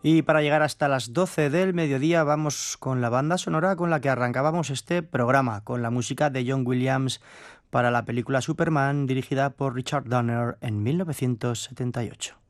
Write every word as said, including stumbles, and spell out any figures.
Y para llegar hasta las doce del mediodía vamos con la banda sonora con la que arrancábamos este programa, con la música de John Williams para la película Superman dirigida por Richard Donner en mil novecientos setenta y ocho.